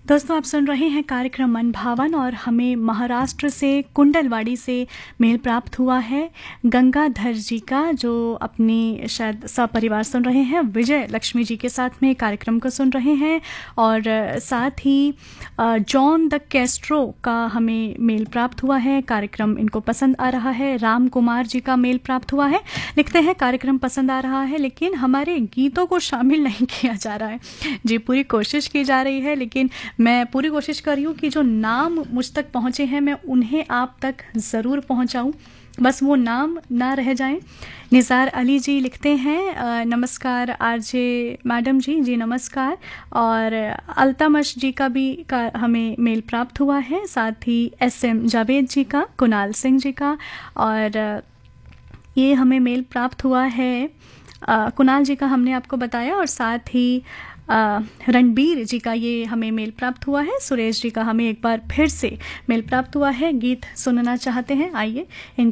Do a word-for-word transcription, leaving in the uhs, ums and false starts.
दोस्तों आप सुन रहे हैं कार्यक्रम मन भावन और हमें महाराष्ट्र से कुंडलवाड़ी से मेल प्राप्त हुआ है गंगाधर जी का, जो अपनी शायद सपरिवार सुन रहे हैं, विजय लक्ष्मी जी के साथ में कार्यक्रम को सुन रहे हैं। और साथ ही जॉन द कैस्ट्रो का हमें मेल प्राप्त हुआ है, कार्यक्रम इनको पसंद आ रहा है। राम कुमार जी का मेल प्राप्त हुआ है, लिखते हैं कार्यक्रम पसंद आ रहा है लेकिन हमारे गीतों को शामिल नहीं किया जा रहा है। जी पूरी कोशिश की जा रही है, लेकिन मैं पूरी कोशिश कर रही हूँ कि जो नाम मुझ तक पहुँचे हैं मैं उन्हें आप तक ज़रूर पहुँचाऊँ, बस वो नाम ना रह जाएं। निज़ार अली जी लिखते हैं नमस्कार आरजे मैडम जी। जी नमस्कार। और अल्तमश जी का भी का हमें मेल प्राप्त हुआ है, साथ ही एस एम जावेद जी का, कुणाल सिंह जी का, और ये हमें मेल प्राप्त हुआ है आ, कुणाल जी का हमने आपको बताया, और साथ ही रणबीर जी का ये हमें मेल प्राप्त हुआ है। सुरेश जी का हमें एक बार फिर से मेल प्राप्त हुआ है, गीत सुनना चाहते हैं, आइए इन